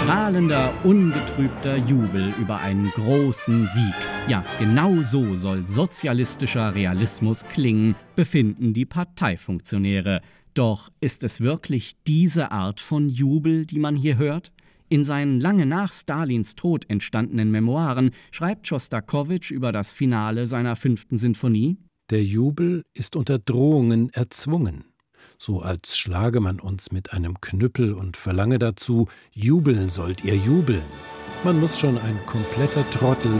strahlender, ungetrübter Jubel über einen großen Sieg. Ja, genau so soll sozialistischer Realismus klingen, befinden die Parteifunktionäre. Doch ist es wirklich diese Art von Jubel, die man hier hört? In seinen lange nach Stalins Tod entstandenen Memoiren schreibt Schostakowitsch über das Finale seiner 5. Sinfonie: Der Jubel ist unter Drohungen erzwungen, so als schlage man uns mit einem Knüppel und verlange dazu, jubeln sollt ihr jubeln. Man muss schon ein kompletter Trottel